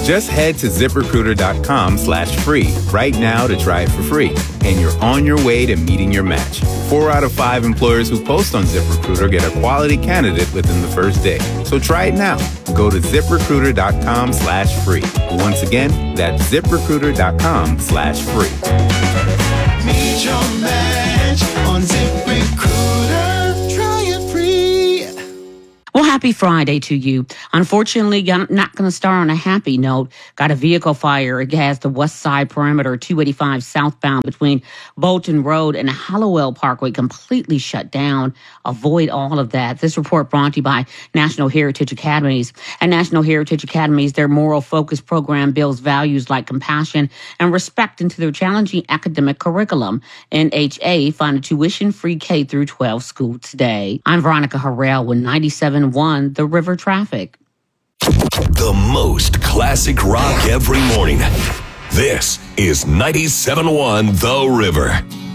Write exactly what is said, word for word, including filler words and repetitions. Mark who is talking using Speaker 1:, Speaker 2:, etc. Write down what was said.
Speaker 1: Just head to ZipRecruiter.com slash free right now to try it for free, and you're on your way to meeting your match. Four out of five employers who post on ZipRecruiter get a quality candidate within the first day. So try it now. Go to ZipRecruiter.com slash free. Once again, that's ZipRecruiter.com slash free.
Speaker 2: Meet your match on ZipRecruiter. Try it free.
Speaker 3: Well, happy Friday to you. Unfortunately, I'm not going to start on a happy note. Got a vehicle fire. It has the west side perimeter, two eighty-five southbound between Bolton Road and Hallowell Parkway completely shut down. Avoid all of that. This report brought to you by National Heritage Academies. At National Heritage Academies, their moral focus program builds values like compassion and respect into their challenging academic curriculum. N H A funded tuition-free K through twelve school today. I'm Veronica Harrell with ninety-seven point one The River Traffic.
Speaker 4: The most classic rock every morning. This is ninety-seven point one The River.